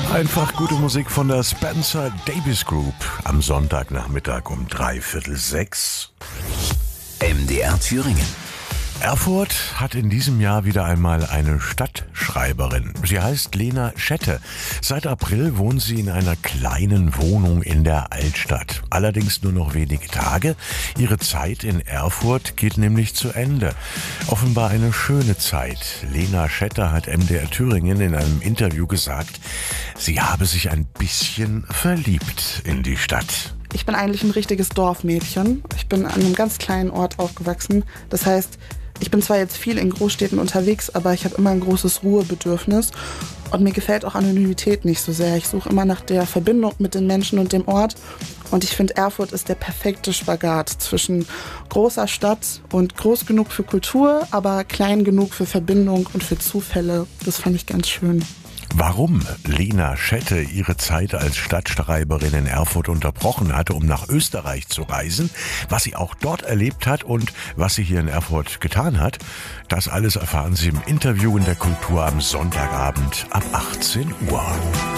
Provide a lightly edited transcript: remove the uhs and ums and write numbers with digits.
Einfach gute Musik von der Spencer Davis Group am Sonntagnachmittag um 5:45. MDR Thüringen. Erfurt hat in diesem Jahr wieder einmal eine Stadtschreiberin. Sie heißt Lena Schette. Seit April wohnt sie in einer kleinen Wohnung in der Altstadt. Allerdings nur noch wenige Tage. Ihre Zeit in Erfurt geht nämlich zu Ende. Offenbar eine schöne Zeit. Lena Schette hat MDR Thüringen in einem Interview gesagt, sie habe sich ein bisschen verliebt in die Stadt. Ich bin eigentlich ein richtiges Dorfmädchen. Ich bin an einem ganz kleinen Ort aufgewachsen. Das heißt, ich bin zwar jetzt viel in Großstädten unterwegs, aber ich habe immer ein großes Ruhebedürfnis. Und mir gefällt auch Anonymität nicht so sehr. Ich suche immer nach der Verbindung mit den Menschen und dem Ort. Und ich finde, Erfurt ist der perfekte Spagat zwischen großer Stadt und groß genug für Kultur, aber klein genug für Verbindung und für Zufälle. Das fand ich ganz schön. Warum Lena Schette ihre Zeit als Stadtschreiberin in Erfurt unterbrochen hatte, um nach Österreich zu reisen, was sie auch dort erlebt hat und was sie hier in Erfurt getan hat, das alles erfahren Sie im Interview in der Kultur am Sonntagabend ab 18 Uhr.